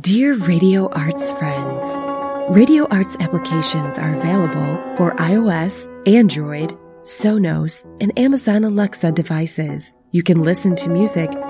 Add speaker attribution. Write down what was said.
Speaker 1: Dear Radio Arts friends, Radio Arts applications are available for iOS, Android, Sonos, and Amazon Alexa devices. You can listen to music